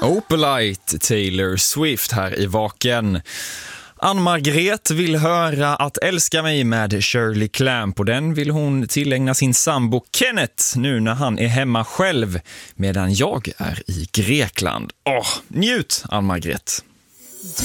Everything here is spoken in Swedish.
Opalite, Taylor Swift här i Vaken. Ann-Margret vill höra Att älska mig med Shirley Clamp, och den vill hon tillägna sin sambo Kenneth nu när han är hemma själv medan jag är i Grekland. Njut, Ann-Margret!